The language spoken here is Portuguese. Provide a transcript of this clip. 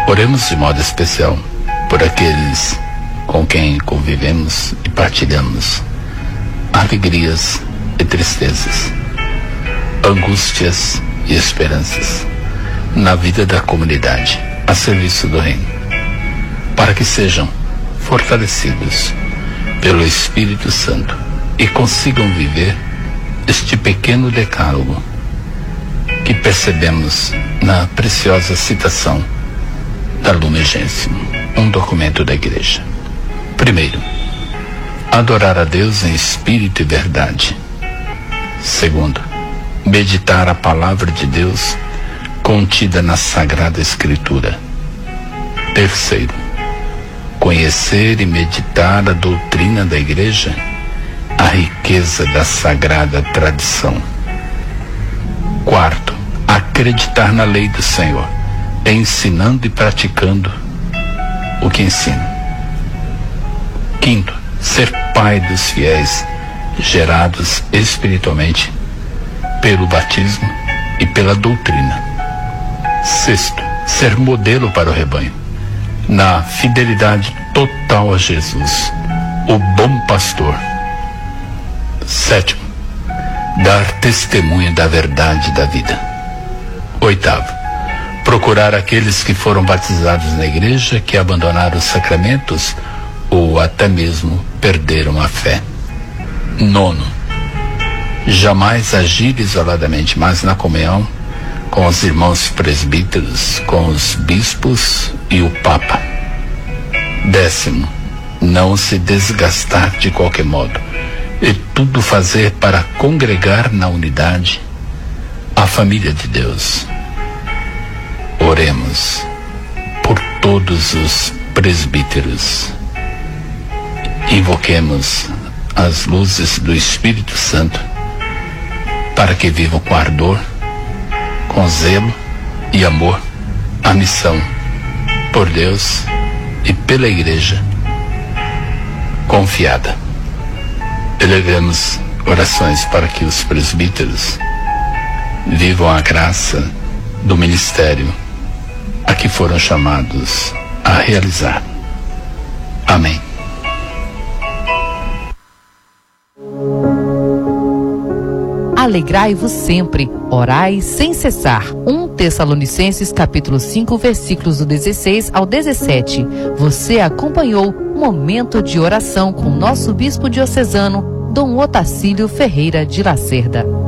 Oremos de modo especial por aqueles com quem convivemos e partilhamos alegrias e tristezas, angústias e esperanças na vida da comunidade, a serviço do Reino, para que sejam fortalecidos pelo Espírito Santo e consigam viver este pequeno decálogo que percebemos na preciosa citação da Lumen Gentium, um documento da Igreja. Primeiro, adorar a Deus em espírito e verdade. Segundo, meditar a palavra de Deus contida na Sagrada Escritura. Terceiro, conhecer e meditar a doutrina da Igreja, a riqueza da sagrada tradição. Quarto, acreditar na lei do Senhor, ensinando e praticando o que ensina. Quinto, ser pai dos fiéis, gerados espiritualmente pelo batismo e pela doutrina. Sexto, ser modelo para o rebanho, na fidelidade total a Jesus, o bom pastor. Sétimo, dar testemunho da verdade da vida. Oitavo, procurar aqueles que foram batizados na igreja, que abandonaram os sacramentos ou até mesmo perderam a fé. Nono, jamais agir isoladamente, mas na comunhão com os irmãos presbíteros, com os bispos e o Papa. Décimo, não se desgastar de qualquer modo e tudo fazer para congregar na unidade a família de Deus. Oremos por todos os presbíteros. Invoquemos as luzes do Espírito Santo para que vivam com ardor, com zelo e amor a missão por Deus e pela Igreja confiada. Elevemos orações para que os presbíteros vivam a graça do ministério a que foram chamados a realizar. Amém. Alegrai-vos sempre, orai sem cessar. 1 Tessalonicenses capítulo 5, versículos do 16 ao 17. Você acompanhou Momento de Oração com nosso bispo diocesano, Dom Otacílio Ferreira de Lacerda.